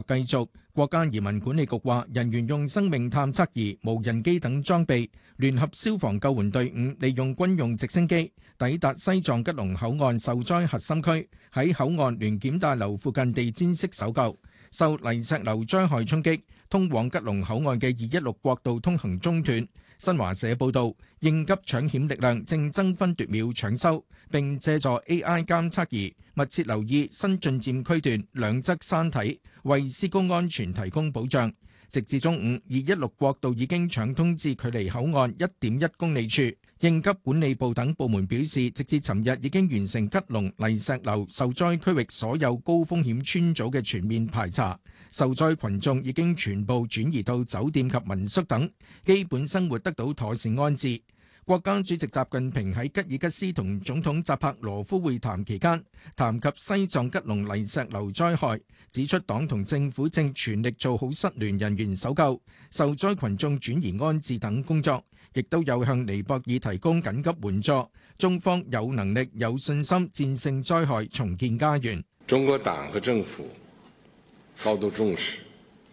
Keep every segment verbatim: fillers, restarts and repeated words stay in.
繼續。國家移民管理局話，人員用生命探測儀、無人機等裝備，聯合消防救援隊伍，利用軍用直升機抵達西藏吉隆口岸受災核心區，喺口岸聯檢大樓附近地毯式搜救。受泥石流災害衝擊，通往吉隆口岸嘅二一六國道通行中斷。新華社報道，應急搶險力量正爭分奪秒搶修，並借助 A I 監測儀密切留意新進佔區段兩側山體，為施工安全提供保障。直至中午，二一六國道已經搶通至距離口岸一點一公里處。應急管理部等部門表示，直至尋日已經完成吉隆泥石流受災區域所有高風險村組嘅全面排查，受災群眾已經全部轉移到酒店及民宿等，基本生活得到妥善安置。國家主席習近平喺吉爾吉斯同總統扎帕羅夫會談期間，談及西藏吉隆泥石流災害，指出黨同政府正全力做好失聯人員搜救、受災群眾轉移安置等工作，亦都有向尼泊爾提供緊急援助。中方有能力、有信心戰勝災害，重建家園。 中國黨和政府高度重視，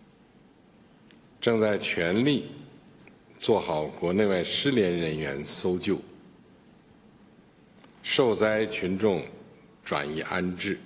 正在全力做好國內外失聯人員搜救、受災群眾轉移安置、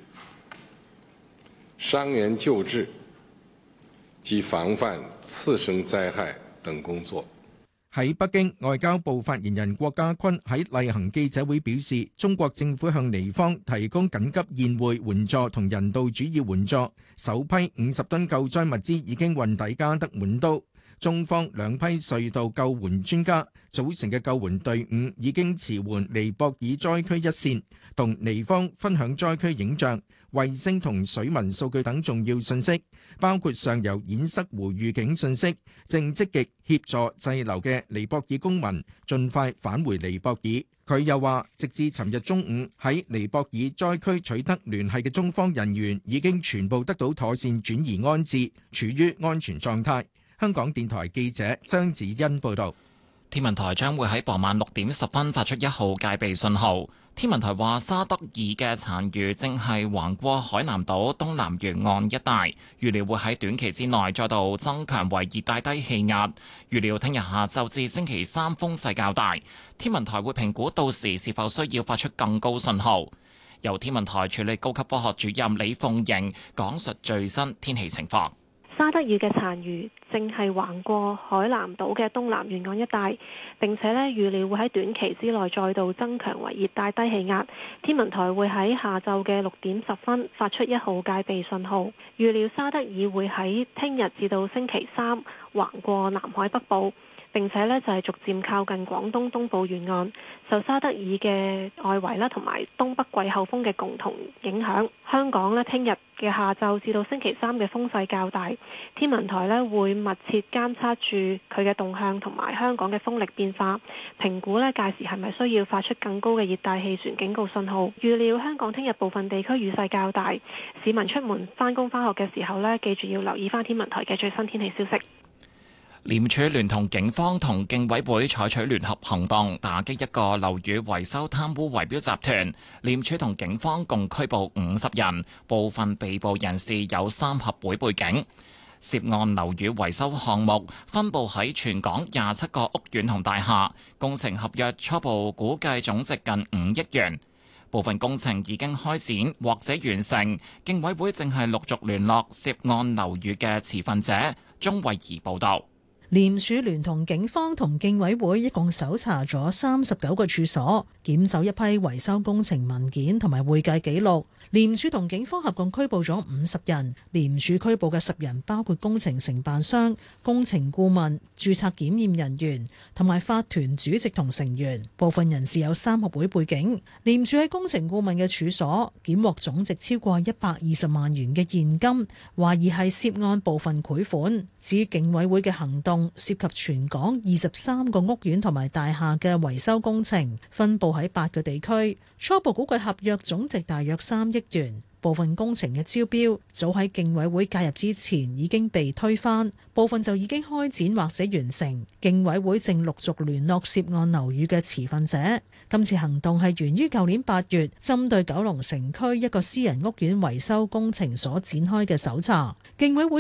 傷員救治及防範次生災害等工作。 喺北京，外交部發言人郭家坤喺例行記者會表示，中國政府向尼方提供緊急宴會援助同人道主義援助，首批五十噸救災物資已經運抵加德滿都。中方兩批隧道救援專家組成嘅救援隊伍已經馳援尼泊爾災區一線，同尼方分享災區影像、衛星同水文數據等重要信息，包括上游堰塞湖預警信息，正積極協助滯留嘅尼泊爾公民盡快返回尼泊爾。佢又話，直至尋日中午喺尼泊爾災區取得聯繫嘅中方人員已經全部得到妥善轉移安置，處於安全狀態。香港電台記者張子欣報道， 天文台將會喺傍晚六點十分發出一號戒備信號。天文台話，沙德爾嘅殘餘正係橫過海南島東南沿岸一帶，預料會喺短期之內再度增強為熱帶低氣壓。預料聽日下晝至星期三風勢較大，天文台會評估到時是否需要發出更高信號。由天文台助理高級科學主任李鳳瑩講述最新天氣情況。 沙德爾嘅殘餘正係橫過海南島嘅東南沿岸一帶，並且咧預料會喺短期之內再度增強為熱帶低氣壓。天文台會喺下晝嘅六點十分發出一號戒備信號。預料沙德爾會喺聽日至到星期三橫過南海北部，並且呢就係逐漸靠近廣東東部沿岸，受沙德爾嘅外圍啦同埋東北季候風嘅共同影響。香港呢聽日嘅下晝至到星期三嘅風勢較大，天文台呢會密切監測住佢嘅動向同埋香港嘅風力變化，評估呢屆時係咪需要發出更高嘅熱帶氣旋警告信號。預料香港聽日部分地區雨勢較大，市民出門返工返學嘅時候呢，記住要留意返天文台嘅最新天氣消息。 廉署聯同警方同競委會採取聯合行動，打擊一個樓宇維修貪污圍標集團。廉署同警方共拘捕五十人，部分被捕人士有三合會背景。涉案樓宇維修項目分佈喺全港廿七個屋苑同大廈，工程合約初步估計總值近五億元。部分工程已經開展或者完成，競委會正係陸續聯絡涉案樓宇嘅持份者。鍾慧儀報導。 廉署聯同警方同競委會一共搜查咗三十九個處所，檢走一批維修工程文件同埋會計記錄。廉署同警方合共拘捕咗五十人，廉署拘捕嘅十人包括工程承辦商、工程顧問、註冊檢驗人員同埋法團主席同成員，部分人士有三合會背景。廉署喺工程顧問嘅處所檢獲總值超過一百二十萬元嘅現金，懷疑係涉案部分賄款。至於競委會嘅行動，涉及全港二十三個屋苑同埋大廈嘅維修工程，分佈喺八個地區，初步估計合約總值大約三億元。部分工程嘅招標早喺競委會介入之前已經被推翻，部分就已經開展或者完成。競委會正陸續聯絡涉案樓宇嘅持份者。今次行動係源於舊年八月針對九龍城區一個私人屋苑維修工程所展開嘅搜查。競委會